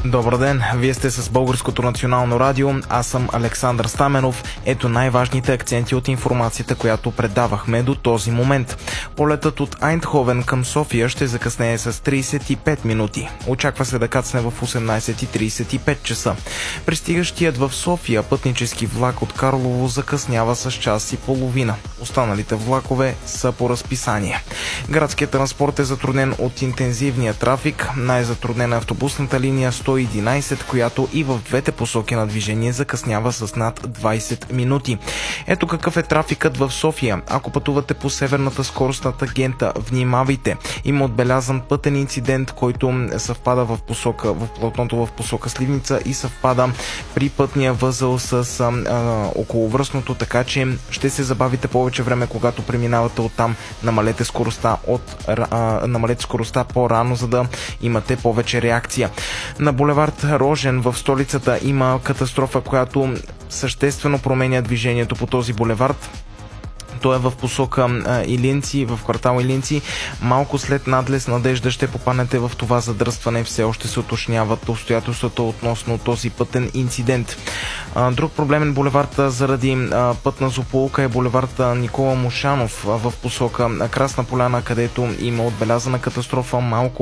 Добър ден, вие сте с Българското национално радио, аз съм Александър Стаменов. Ето най-важните акценти от информацията, която предавахме до този момент. Полетът от Айндховен към София ще закъснее с 35 минути. Очаква се да кацне в 18:35 часа. Пристигащият в София пътнически влак от Карлово закъснява с час и половина. Останалите влакове са по разписание. Градският транспорт е затруднен от интензивния трафик. Най-затруднена е автобусната линия 111, която и в двете посоки на движение закъснява с над 20 минути. Ето какъв е трафикът в София. Ако пътувате по северната скоростната лента, внимавайте. Има отбелязан пътен инцидент, който съвпада в платното в посока Сливница и съвпада при пътния възел с околовръстното, така че ще се забавите повече време, когато преминавате оттам. Намалете скоростта по-рано, за да имате повече реакция. На булевард Рожен в столицата има катастрофа, която съществено променя движението по този булевард. Той е в посока Илиндзи, в квартал Илиндзи. Малко след надлез Надежда ще попаднете в това задръстване. Все още се уточняват обстоятелствата относно този пътен инцидент. Друг проблемен булевард заради пътна злополука е булевард Никола Мушанов в посока Красна поляна, където има отбелязана катастрофа малко